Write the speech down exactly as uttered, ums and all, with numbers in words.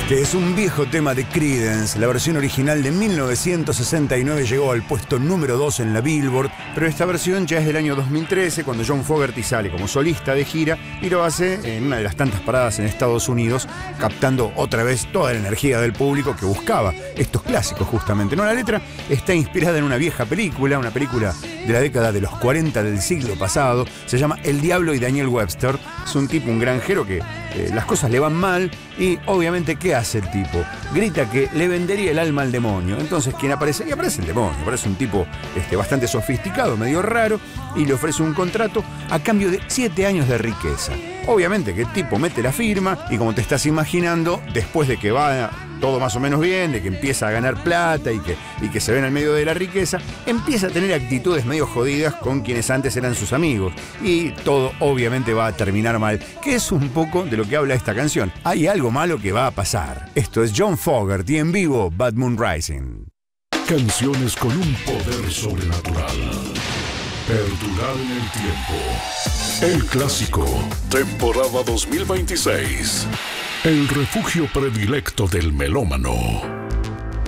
Este es un viejo tema de Creedence. La versión original de mil novecientos sesenta y nueve llegó al puesto número dos en la Billboard, pero esta versión ya es del año dos mil trece, cuando John Fogerty sale como solista de gira y lo hace en una de las tantas paradas en Estados Unidos, captando otra vez toda la energía del público que buscaba estos clásicos justamente. No, la letra está inspirada en una vieja película, una película de la década de los cuarenta del siglo pasado. Se llama El Diablo y Daniel Webster. Es un tipo, un granjero que eh, las cosas le van mal y obviamente ¿qué hace el tipo? Grita que le vendería el alma al demonio. Entonces, ¿quién aparece? Y aparece el demonio. Aparece un tipo este, bastante sofisticado, medio raro, y le ofrece un contrato a cambio de siete años de riqueza. Obviamente que el tipo mete la firma y, como te estás imaginando, después de que va todo más o menos bien, de que empieza a ganar plata y que, y que se ve en el medio de la riqueza, empieza a tener actitudes medio jodidas con quienes antes eran sus amigos. Y todo obviamente va a terminar mal, que es un poco de lo que habla esta canción. Hay algo malo que va a pasar. Esto es John Fogerty en vivo, Bad Moon Rising. Canciones con un poder sobrenatural. Perdurar en el tiempo. El clásico, temporada dos mil veintiséis. El refugio predilecto del melómano.